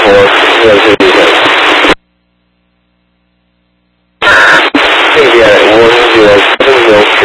我是医生。这边我觉得更有